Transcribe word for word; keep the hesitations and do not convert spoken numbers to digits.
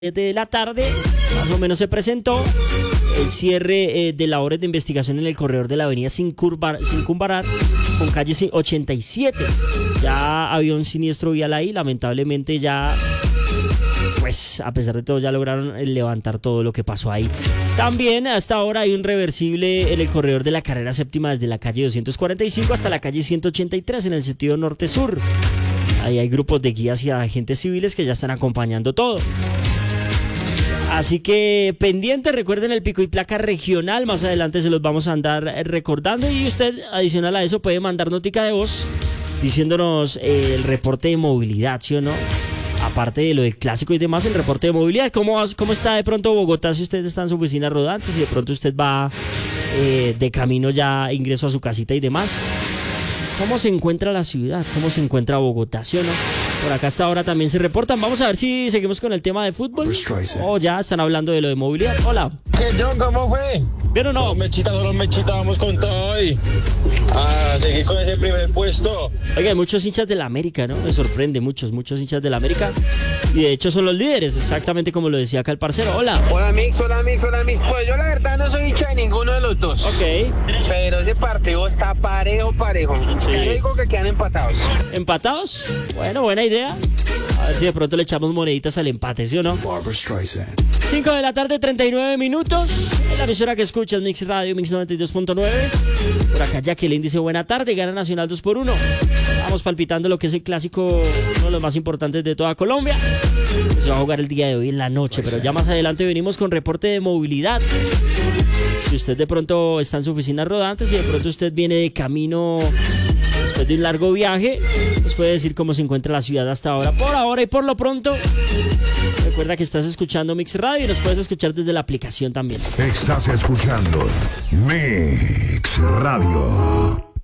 de la tarde, más o menos se presentó el cierre eh, de labores de investigación en el corredor de la avenida Sincumbarat con calle ochenta y siete. Ya había un siniestro vial ahí, lamentablemente ya, pues a pesar de todo ya lograron levantar todo lo que pasó ahí. También hasta ahora hay un reversible en el corredor de la carrera séptima desde la calle doscientos cuarenta y cinco hasta la calle ciento ochenta y tres en el sentido norte-sur. Ahí hay grupos de guías y agentes civiles que ya están acompañando todo. Así que pendiente, recuerden el pico y placa regional, más adelante se los vamos a andar recordando y usted adicional a eso puede mandar notica de voz diciéndonos eh, el reporte de movilidad, ¿sí o no? Aparte de lo del clásico y demás, el reporte de movilidad, ¿cómo, cómo está de pronto Bogotá si usted está en su oficina rodante, si de pronto usted va eh, de camino ya ingreso a su casita y demás? ¿Cómo se encuentra la ciudad? ¿Cómo se encuentra Bogotá? ¿Sí o no? Por acá hasta ahora también se reportan. Vamos a ver si seguimos con el tema de fútbol. O oh, ya están hablando de lo de movilidad. Hola. ¿Qué, John? ¿Cómo fue? ¿Bien o no? Solo mechita, solo mechita, vamos con todo hoy. A seguir con ese primer puesto. Oiga, hay muchos hinchas de la América, ¿no? Me sorprende, muchos, muchos hinchas de la América. Y de hecho son los líderes, exactamente como lo decía acá el parcero. Hola. Hola, Mix, hola, Mix, hola, Mix. Pues yo la verdad no soy hincha de ninguno de los dos. Ok. Pero ese partido está parejo, parejo. Sí. Yo digo que quedan empatados. ¿Empatados? Bueno, buena idea. A ver si de pronto le echamos moneditas al empate, ¿sí o no? cinco de la tarde, treinta y nueve minutos. En la emisora que escuchas, Mix Radio, Mix noventa y dos punto nueve. Por acá Jacqueline dice, buena tarde, gana Nacional dos por uno. Vamos palpitando lo que es el clásico, uno de los más importantes de toda Colombia. Se va a jugar el día de hoy en la noche, pero ya más adelante venimos con reporte de movilidad. Si usted de pronto está en su oficina rodante, si de pronto usted viene de camino después de un largo viaje, nos puede decir cómo se encuentra la ciudad hasta ahora. Por ahora y por lo pronto, recuerda que estás escuchando Mix Radio y nos puedes escuchar desde la aplicación también. Estás escuchando Mix Radio.